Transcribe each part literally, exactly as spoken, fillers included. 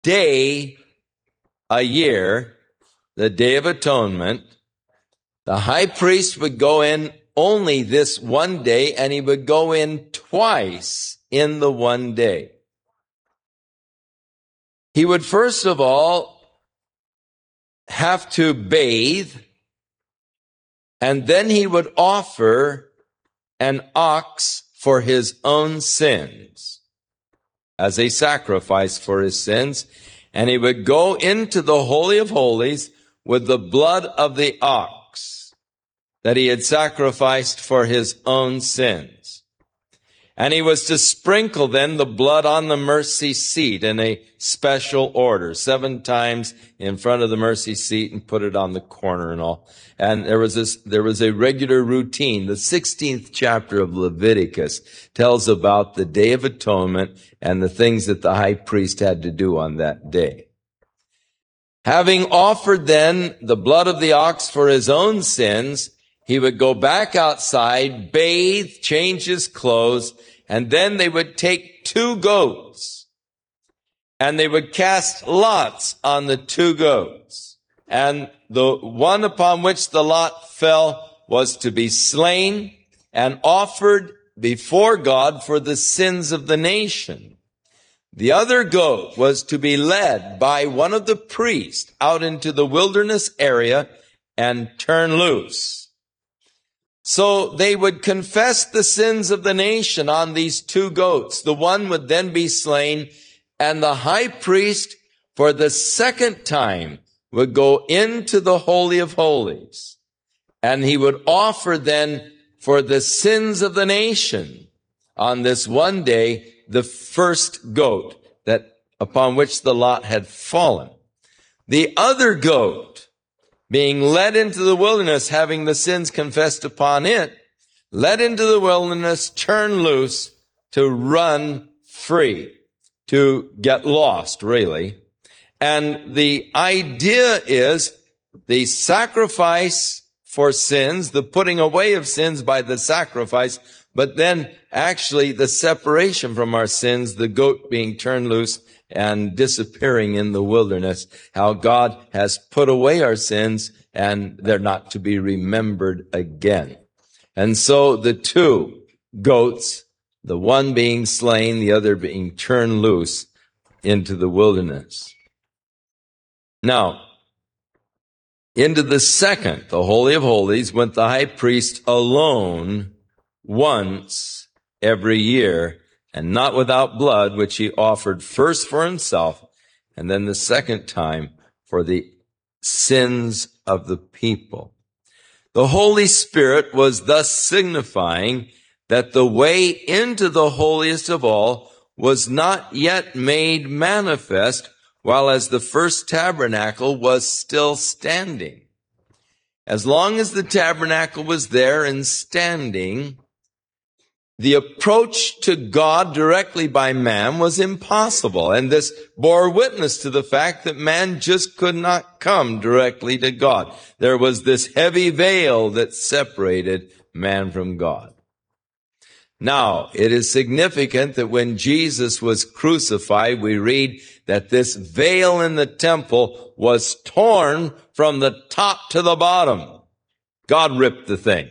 day a year, the Day of Atonement, the high priest would go in only this one day, and he would go in twice in the one day. He would first of all have to bathe, and then he would offer an ox for his own sins as a sacrifice for his sins, and he would go into the Holy of Holies with the blood of the ox that he had sacrificed for his own sins. And he was to sprinkle then the blood on the mercy seat in a special order, seven times in front of the mercy seat, and put it on the corner and all. And there was this, there was a regular routine. The sixteenth chapter of Leviticus tells about the Day of Atonement and the things that the high priest had to do on that day. Having offered then the blood of the ox for his own sins, he would go back outside, bathe, change his clothes, and then they would take two goats, and they would cast lots on the two goats. And the one upon which the lot fell was to be slain and offered before God for the sins of the nation. The other goat was to be led by one of the priests out into the wilderness area and turn loose. So they would confess the sins of the nation on these two goats. The one would then be slain, and the high priest for the second time would go into the Holy of Holies, and he would offer then for the sins of the nation on this one day the first goat that upon which the lot had fallen. The other goat, being led into the wilderness, having the sins confessed upon it, led into the wilderness, turned loose to run free, to get lost, really. And the idea is the sacrifice for sins, the putting away of sins by the sacrifice, but then actually the separation from our sins, the goat being turned loose and disappearing in the wilderness, how God has put away our sins and they're not to be remembered again. And so the two goats, the one being slain, the other being turned loose into the wilderness. Now, into the second, the Holy of Holies, went the high priest alone once every year, and not without blood, which he offered first for himself, and then the second time for the sins of the people. The Holy Spirit was thus signifying that the way into the holiest of all was not yet made manifest, while as the first tabernacle was still standing. As long as the tabernacle was there and standing, the approach to God directly by man was impossible, and this bore witness to the fact that man just could not come directly to God. There was this heavy veil that separated man from God. Now, it is significant that when Jesus was crucified, we read that this veil in the temple was torn from the top to the bottom. God ripped the thing.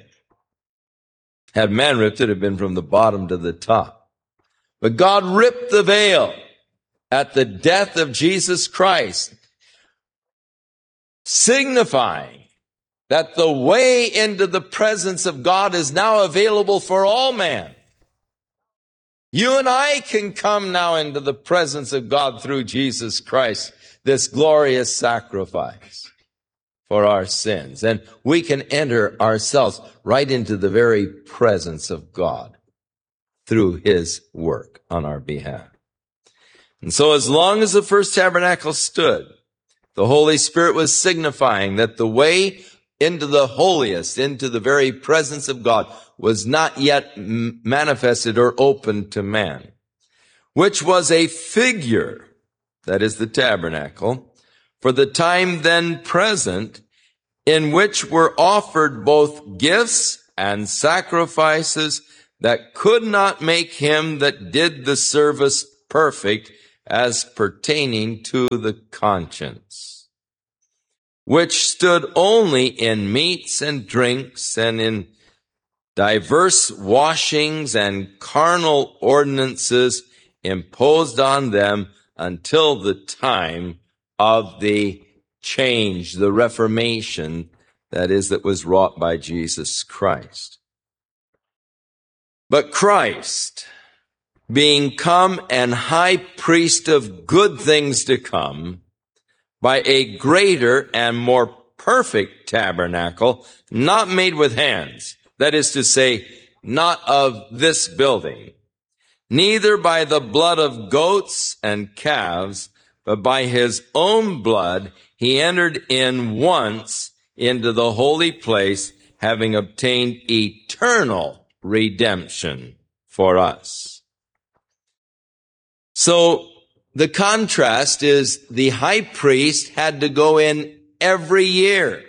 Had man ripped it, it had been from the bottom to the top. But God ripped the veil at the death of Jesus Christ, signifying that the way into the presence of God is now available for all man. You and I can come now into the presence of God through Jesus Christ, this glorious sacrifice for our sins. And we can enter ourselves right into the very presence of God through his work on our behalf. And so as long as the first tabernacle stood, the Holy Spirit was signifying that the way into the holiest, into the very presence of God, was not yet manifested or open to man, which was a figure, that is the tabernacle, for the time then present, in which were offered both gifts and sacrifices that could not make him that did the service perfect, as pertaining to the conscience, which stood only in meats and drinks and in diverse washings and carnal ordinances imposed on them until the time of the change, the Reformation, that is, that was wrought by Jesus Christ. But Christ, being come an high priest of good things to come, by a greater and more perfect tabernacle, not made with hands, that is to say, not of this building, neither by the blood of goats and calves, but by his own blood he entered in once into the holy place, having obtained eternal redemption for us. So the contrast is the high priest had to go in every year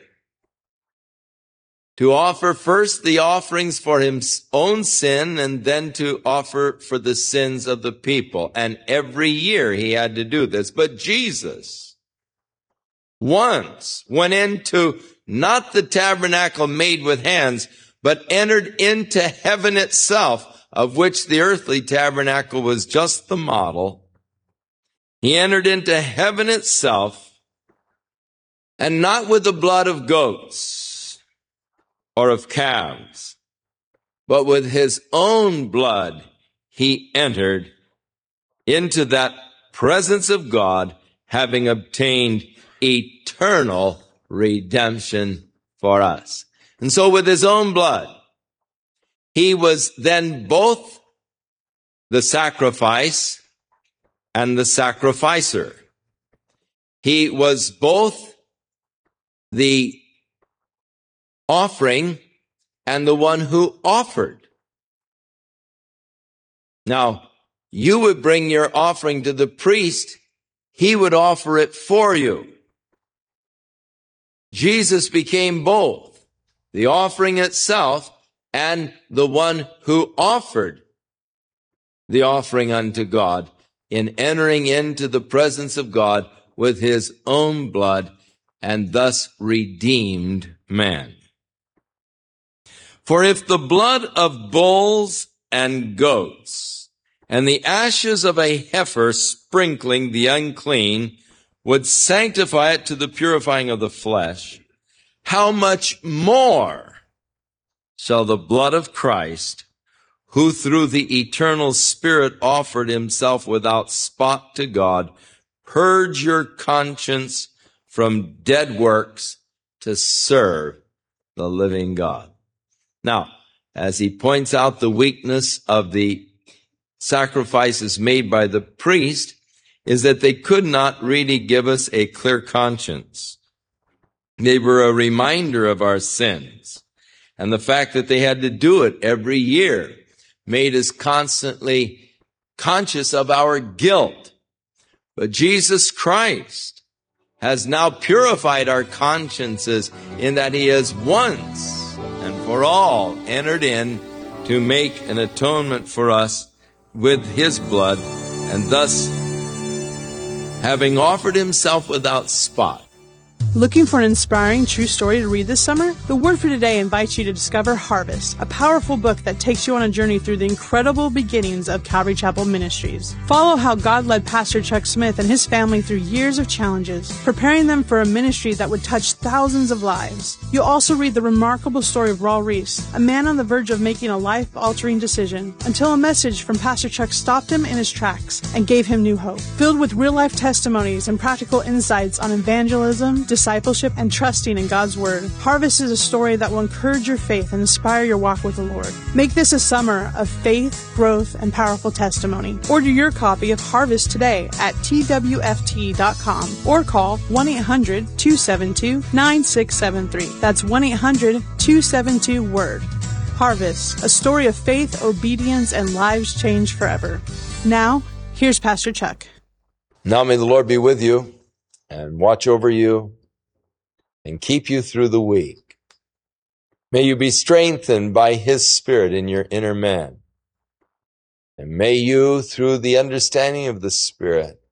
to offer first the offerings for his own sin and then to offer for the sins of the people. And every year he had to do this. But Jesus once went into not the tabernacle made with hands, but entered into heaven itself, of which the earthly tabernacle was just the model. He entered into heaven itself, and not with the blood of goats or of calves, but with his own blood he entered into that presence of God, having obtained eternal redemption for us. And so with his own blood, he was then both the sacrifice and the sacrificer. He was both the offering and the one who offered. Now, you would bring your offering to the priest. He would offer it for you. Jesus became both the offering itself and the one who offered the offering unto God in entering into the presence of God with his own blood, and thus redeemed man. For if the blood of bulls and goats and the ashes of a heifer sprinkling the unclean would sanctify it to the purifying of the flesh, how much more shall the blood of Christ, who through the eternal Spirit offered himself without spot to God, purge your conscience from dead works to serve the living God. Now, as he points out the weakness of the sacrifices made by the priest, is that they could not really give us a clear conscience. They were a reminder of our sins. And the fact that they had to do it every year made us constantly conscious of our guilt. But Jesus Christ has now purified our consciences in that he has once and for all entered in to make an atonement for us with his blood, and thus, having offered himself without spot. Looking for an inspiring true story to read this summer? The Word for Today invites you to discover Harvest, a powerful book that takes you on a journey through the incredible beginnings of Calvary Chapel Ministries. Follow how God led Pastor Chuck Smith and his family through years of challenges, preparing them for a ministry that would touch thousands of lives. You'll also read the remarkable story of Raul Reese, a man on the verge of making a life-altering decision, until a message from Pastor Chuck stopped him in his tracks and gave him new hope. Filled with real-life testimonies and practical insights on evangelism, discipleship, and trusting in God's Word, Harvest is a story that will encourage your faith and inspire your walk with the Lord. Make this a summer of faith, growth, and powerful testimony. Order your copy of Harvest today at T W F T dot com or call one eight hundred two seven two nine six seven three. That's one eight hundred two seven two word. Harvest, a story of faith, obedience, and lives changed forever. Now, here's Pastor Chuck. Now may the Lord be with you and watch over you and keep you through the week. May you be strengthened by his Spirit in your inner man. And may you, through the understanding of the Spirit,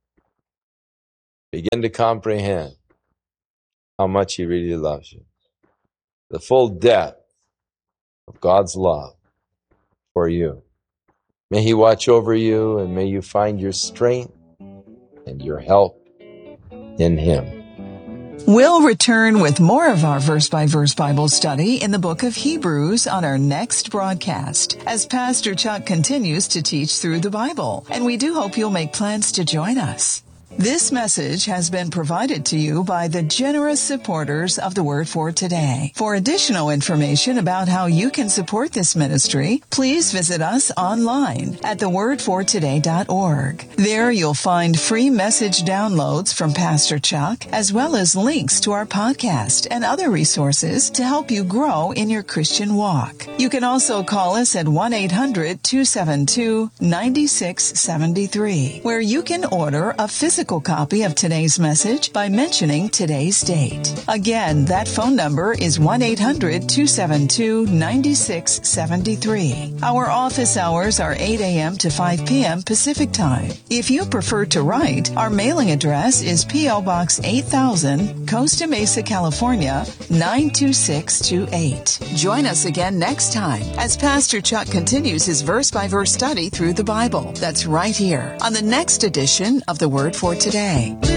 begin to comprehend how much he really loves you. The full depth of God's love for you. May he watch over you, and may you find your strength and your help in him. We'll return with more of our verse-by-verse Bible study in the book of Hebrews on our next broadcast as Pastor Chuck continues to teach through the Bible, and we do hope you'll make plans to join us. This message has been provided to you by the generous supporters of the Word for Today. For additional information about how you can support this ministry, please visit us online at the word for today dot org. There you'll find free message downloads from Pastor Chuck, as well as links to our podcast and other resources to help you grow in your Christian walk. You can also call us at one eight hundred two seven two nine six seven three, where you can order a physical copy of today's message by mentioning today's date. Again, that phone number is one eight hundred two seven two nine six seven three. Our office hours are eight a.m. to five p.m. Pacific Time. If you prefer to write, our mailing address is P O. Box eight thousand, Costa Mesa, California, nine two six two eight. Join us again next time as Pastor Chuck continues his verse-by-verse study through the Bible. That's right here on the next edition of the Word for Today.